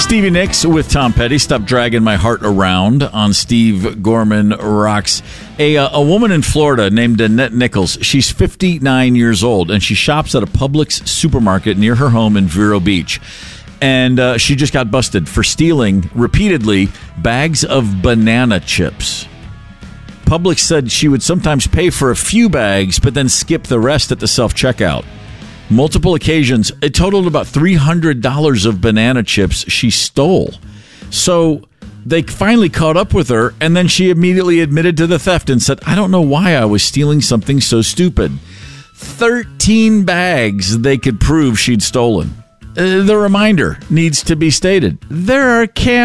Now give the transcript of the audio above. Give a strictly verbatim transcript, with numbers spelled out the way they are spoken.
Stevie Nicks with Tom Petty. Stop dragging my heart around on Steve Gorman Rocks. A, uh, a woman in Florida named Annette Nichols. She's fifty-nine years old, and she shops at a Publix supermarket near her home in Vero Beach. And uh, she just got busted for stealing, repeatedly, bags of banana chips. Publix said she would sometimes pay for a few bags, but then skip the rest at the self-checkout. Multiple occasions, it totaled about three hundred dollars of banana chips she stole. So they finally caught up with her, and then she immediately admitted to the theft and said, I don't know why I was stealing something so stupid. thirteen bags they could prove she'd stolen. Uh, the reminder needs to be stated. There are cameras.